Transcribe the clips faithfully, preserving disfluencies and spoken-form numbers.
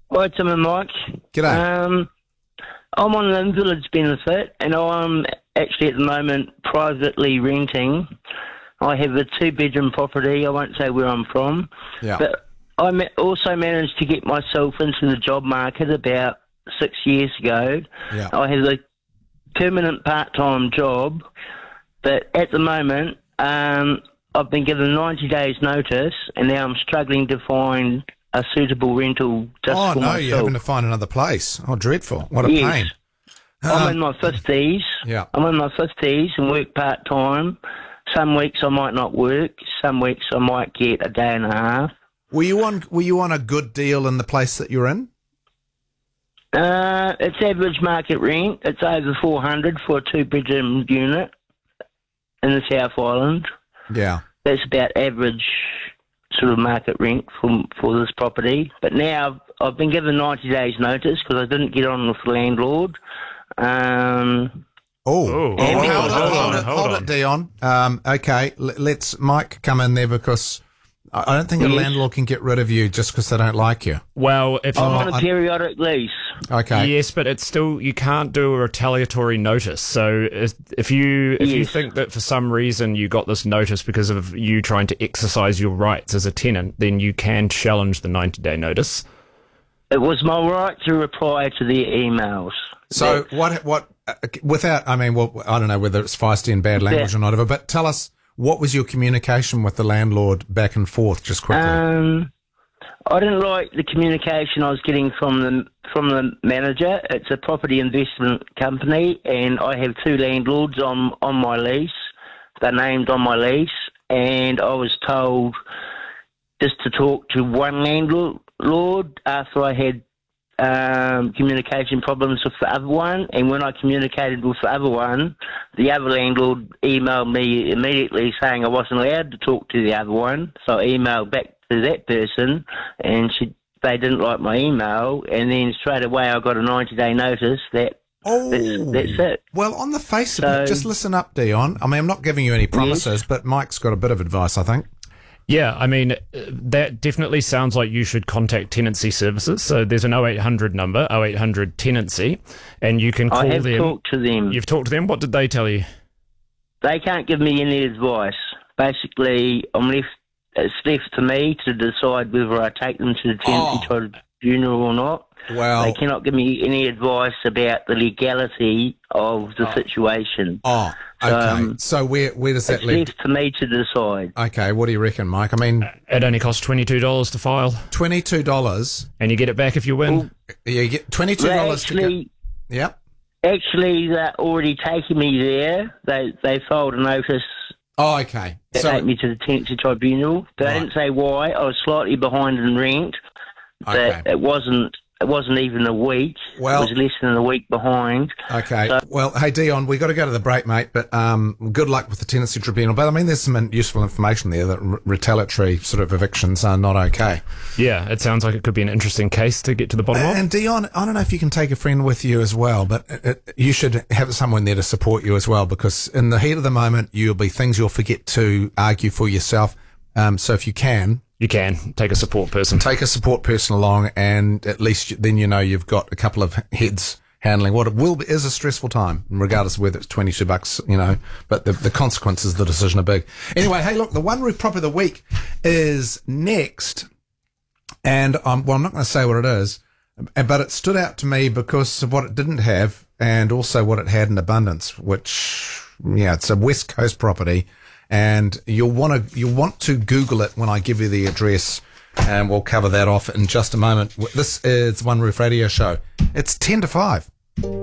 Hi, Tim and Mike. G'day. Um, I'm on the village benefit, and I'm actually at the moment privately renting. I have a two-bedroom property. I won't say where I'm from. Yeah. But I ma- also managed to get myself into the job market about six years ago. Yeah. I have a permanent part-time job, but at the moment, um, I've been given ninety days notice, and now I'm struggling to find a suitable rental just oh, for no, myself. you're having to find another place. Oh, dreadful. What a Yes. pain. I'm Um, in my fifties. Yeah. I'm in my fifties and work part-time. Some weeks I might not work. Some weeks I might get a day and a half. Were you on Were you on a good deal in the place that you're in? Uh, it's average market rent. It's over four hundred for a two-bedroom unit in the South Island. Yeah. That's about average sort of market rent for for this property. But now I've, I've been given ninety days notice because I didn't get on with the landlord. Um, Oh, Oh, oh, hold hold, on, it, hold hold, on, it, hold hold on. it, Dion. Um, okay, l- let's Mike come in there because I I don't think a Yes. landlord can get rid of you just because they don't like you. Well, if I'm Oh, on a I- periodic lease. Okay. yes, but it's still you can't do a retaliatory notice. So if, if you if you Yes. think that for some reason you got this notice because of you trying to exercise your rights as a tenant, then you can challenge the ninety day notice. It was my right to reply to their emails. So That's- what? What? Uh, without, I mean, well, I don't know whether it's feisty and bad language Yeah. or not, but tell us what was your communication with the landlord back and forth, just quickly. Um, I didn't like the communication I was getting from the from the manager. It's a property investment company, and I have two landlords on on my lease. They're named on my lease, and I was told just to talk to one landlord after I had um, communication problems with the other one. And when I communicated with the other one, the other landlord emailed me immediately saying I wasn't allowed to talk to the other one. So I emailed back to that person, and she they didn't like my email, and then straight away I got a ninety day notice that oh, that's, that's it. Well, on the face of So- it, just listen up, Dion. I mean, I'm not giving you any promises, but Mike's got a bit of advice, I think. Yeah, I mean, uh, that definitely sounds like you should contact tenancy services. So there's an oh eight hundred number, oh eight hundred tenancy, and you can call I have them. talked to them. You've talked to them? What did they tell you? They can't give me any advice. Basically, I'm left. It's left to me to decide whether I take them to the tenancy Oh. tribunal or not. Well, They cannot give me any advice about the legality of the situation. oh, okay. Um, so where where does that It's leave? left to me to decide. Okay, what do you reckon, Mike? I mean, It only costs twenty-two dollars to file, twenty-two dollars. and you get it back if you win. Well, You get twenty-two They dollars to actually, get. Yep. actually, they're already taking me there. They they filed a notice Oh, okay. to So take me to the tenancy tribunal. They Right. didn't say why. I was slightly behind in rent, but okay. it wasn't. It wasn't even a week. Well- it was less than a week behind. Okay. So- Well, hey Dion, we got to go to the break, mate. But um, good luck with the tenancy tribunal. But I mean, there's some useful information there that r- retaliatory sort of evictions are not okay. Yeah, it sounds like it could be an interesting case to get to the bottom of. And Dion, I don't know if you can take a friend with you as well, but it, it, you should have someone there to support you as well, because in the heat of the moment, you'll be things you'll forget to argue for yourself. Um, so if you can, You can take a support person. take a support person along, and at least you- then you know you've got a couple of heads handling what it will be, is a stressful time, regardless of whether it's twenty-two bucks, you know, but the, the consequences of the decision are big. Anyway, hey, look, the One Roof Prop of the Week is next, and um, well, I'm not going to say what it is, but it stood out to me because of what it didn't have, and also what it had in abundance, which, yeah, it's a West Coast property. And you'll want to you'll want to Google it when I give you the address, and we'll cover that off in just a moment. This is One Roof Radio Show. It's ten to five.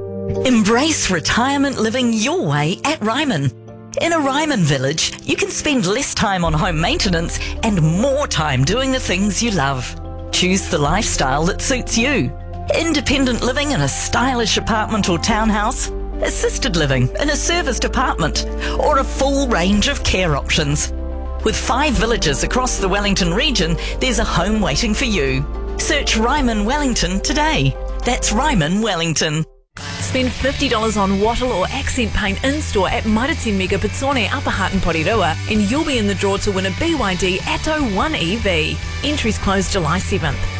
Embrace retirement living your way at Ryman. In a Ryman village, you can spend less time on home maintenance and more time doing the things you love. Choose the lifestyle that suits you. Independent living in a stylish apartment or townhouse, assisted living in a serviced apartment, or a full range of care options. With five villages across the Wellington region, there's a home waiting for you. Search Ryman Wellington today. That's Ryman Wellington. Spend fifty dollars on wattle or accent paint in-store at Mairiti Mega Pitone, Upper Hutt and Porirua, and you'll be in the draw to win a B Y D Atto one E V. Entries close July seventh.